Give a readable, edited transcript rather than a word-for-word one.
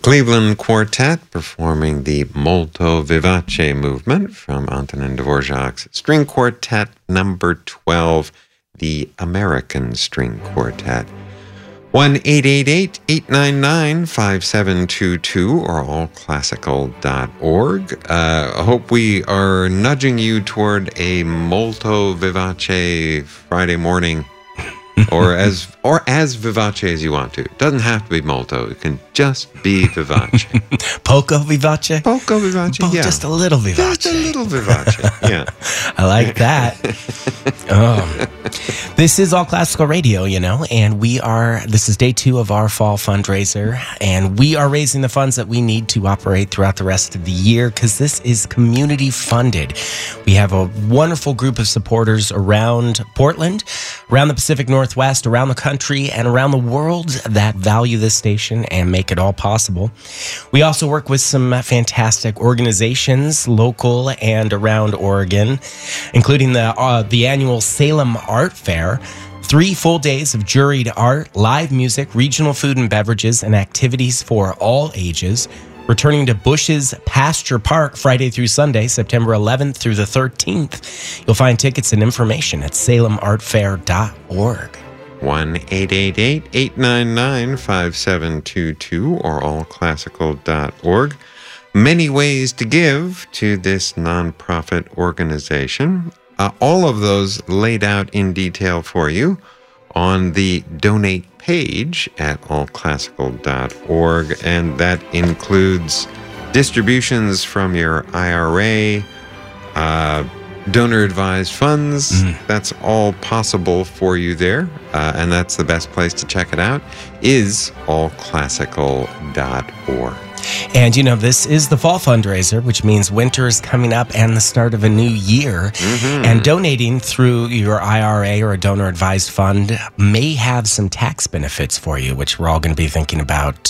Cleveland Quartet performing the Molto Vivace movement from Antonin Dvorak's String Quartet number 12, the American String Quartet. 1-888-899-5722 or allclassical.org. I hope we are nudging you toward a Molto Vivace Friday morning. or as vivace as you want to. It doesn't have to be molto. It can just be vivace. Poco vivace? Poco vivace, yeah. Just a little vivace. Just a little vivace, yeah. I like that. This is All Classical Radio, and this is day 2 of our fall fundraiser, and we are raising the funds that we need to operate throughout the rest of the year because this is community funded. We have a wonderful group of supporters around Portland, around the Pacific Northwest, around the country, and around the world that value this station and make it all possible. We also work with some fantastic organizations, local and around Oregon, including the annual Salem Art Fair, 3 full days of juried art, live music, regional food and beverages, and activities for all ages. Returning to Bush's Pasture Park Friday through Sunday, September 11th through the 13th. You'll find tickets and information at salemartfair.org. 1-888-899-5722 or allclassical.org. Many ways to give to this nonprofit organization. All of those laid out in detail for you on the donate page at allclassical.org, and that includes distributions from your IRA, donor-advised funds. That's all possible for you there, and that's the best place to check it out, is allclassical.org. And, this is the fall fundraiser, which means winter is coming up and the start of a new year. Mm-hmm. And donating through your IRA or a donor-advised fund may have some tax benefits for you, which we're all going to be thinking about